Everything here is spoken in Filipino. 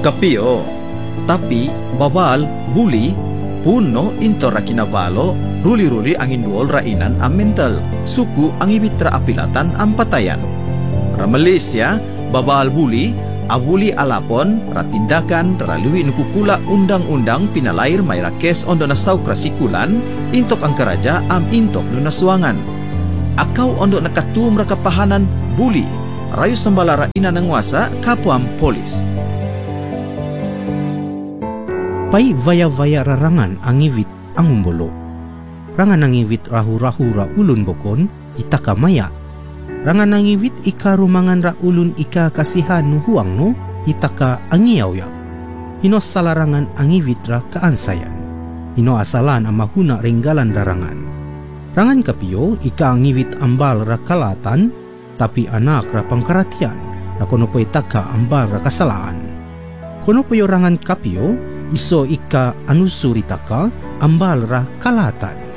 Kapio, tapi babal buli puno into ra kinabalo ruli-ruli ang induol rainan ang mental suku ang ibitra apilatan ang patayan. Ra Malaysia babal buli abuli alapon ratindakan raluin kukula undang-undang pinalair may rakes ondo na saukrasikulan intok ang karaja am intok no naswangan. Akaw ondo nakatum ra kapahanan buli rayo sambala ina ng wasa kapwam polis. Pay vaya-vaya rarangan ang iwit ang umbulo. Rangan ang iwit rahu-rahu ra ulun bokon itaka maya. Rangan ang iwit ika rumangan ra ulun ika kasihan no huang no itaka angiyaw ya. Hino salarangan ang iwit ra kaansayan. Hino asalan ang mahuna ringgalan rarangan. Rangan kapiyo ika ang iwit ambal ra kalatan tapi anak ra pangkaratian na kuno po itaka ambal ra kasalaan. Kuno po rangan kapiyo iso ika anusuritaka ambal ra kalatan.